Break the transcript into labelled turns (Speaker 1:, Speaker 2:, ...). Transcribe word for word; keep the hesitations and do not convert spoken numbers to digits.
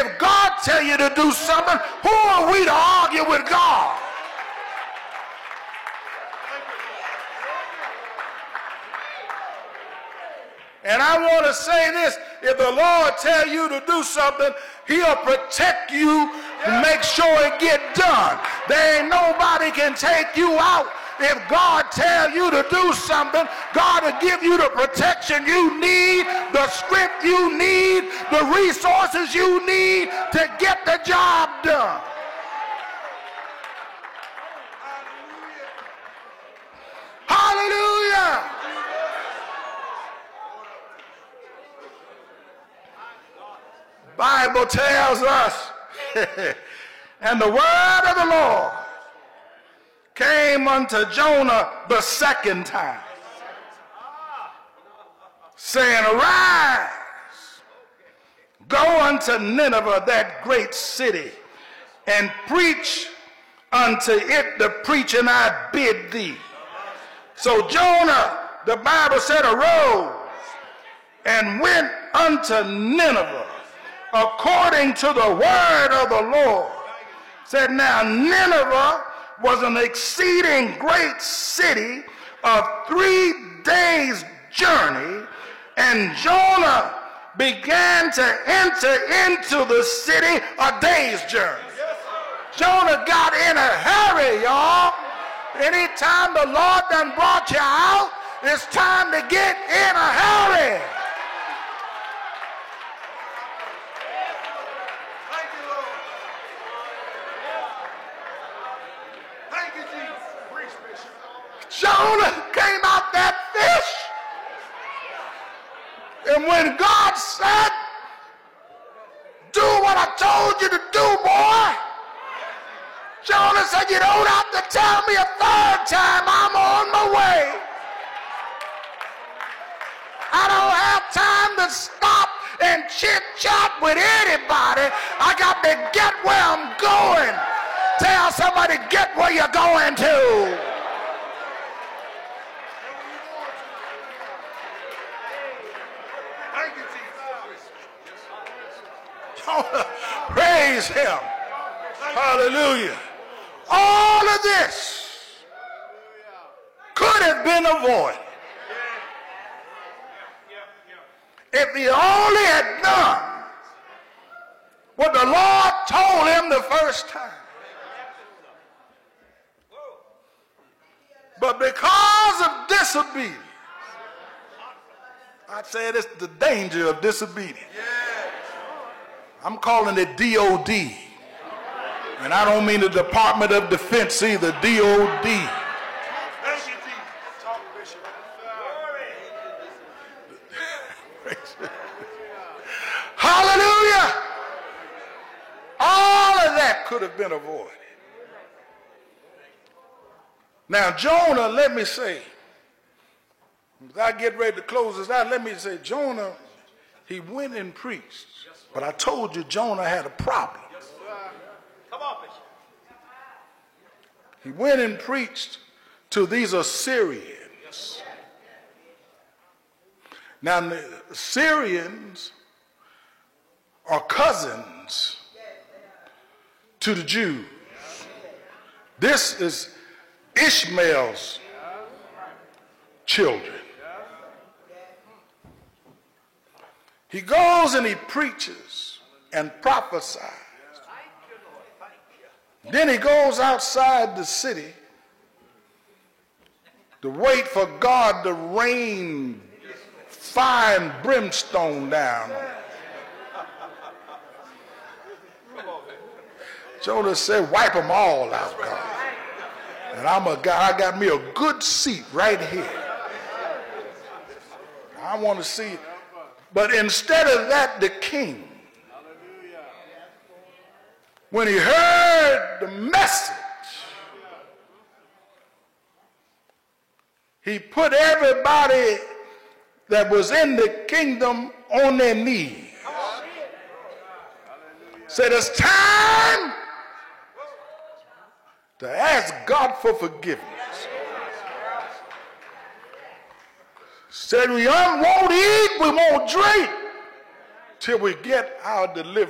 Speaker 1: If God tell you to do something, who are we to argue with God? And I want to say this, if the Lord tell you to do something, he'll protect you and make sure it get done. There ain't nobody can take you out. If God tell you to do something, God will give you the protection you need, the strength you need, the resources you need to get the job done. Hallelujah. Bible tells us, and the word of the Lord came unto Jonah the second time, saying, arise, go unto Nineveh, that great city, and preach unto it the preaching I bid thee. So Jonah, the Bible said, arose and went unto Nineveh, according to the word of the Lord. Said, now Nineveh was an exceeding great city of three days' journey, and Jonah began to enter into the city a day's journey. Jonah got in a hurry, y'all. Anytime the Lord done brought you out, it's time to get in a hurry. Jonah came out that fish, and when God said, do what I told you to do, boy, Jonah said, you don't have to tell me a third time, I'm on my way. I don't have time to stop and chit-chat with anybody. I got to get where I'm going. Tell somebody, get where you're going to. Praise him. Hallelujah. All of this could have been avoided if he only had done what the Lord told him the first time. But because of disobedience, I said it's the danger of disobedience. I'm calling it D O D. And I don't mean the Department of Defense either, D O D. Hallelujah. All of that could have been avoided. Now, Jonah, let me say, as I get ready to close this out, let me say, Jonah, he went and preached. But I told you Jonah had a problem.
Speaker 2: Come on, Bishop.
Speaker 1: He went and preached to these Assyrians. Now, the Assyrians are cousins to the Jews. This is Ishmael's children. He goes and he preaches and prophesies. Then he goes outside the city to wait for God to rain fire and brimstone down on him. Jonah said, wipe them all out, God. And I'm a guy, I got me a good seat right here. I want to see. But instead of that, the king, when he heard the message, he put everybody that was in the kingdom on their knees. Said, it's time to ask God for forgiveness. Said, we won't eat, we won't drink till we get our deliverance.